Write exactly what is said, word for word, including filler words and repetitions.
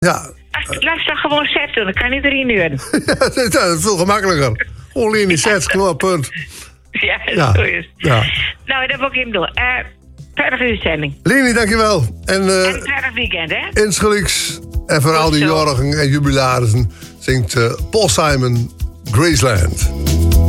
Ja. Laat ze gewoon zetten, dan kan iedereen nu. Ja, dat is veel gemakkelijker. Gewoon in die sets, klaar, punt. Ja, Ja. zo is. Ja. Nou, dat wil ik hem doen. Uh, prettige uitzending. Leni, dankjewel. En, uh, En een prettig weekend, hè? insgelijks. En voor Goed al die zo. jarigen en jubilarissen zingt uh, Paul Simon Graceland.